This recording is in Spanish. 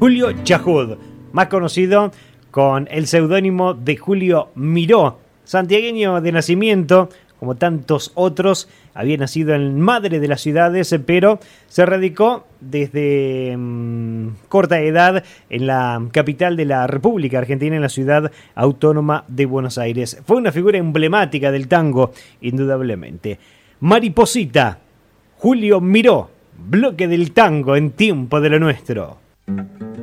Julio Chajud, más conocido con el seudónimo de Julio Miró, santiagueño de nacimiento, como tantos otros, había nacido en Madre de las Ciudades, pero se radicó desde corta edad en la capital de la República Argentina, en la ciudad autónoma de Buenos Aires. Fue una figura emblemática del tango, indudablemente. Mariposita, Julio Miró, bloque del tango en Tiempo de lo Nuestro.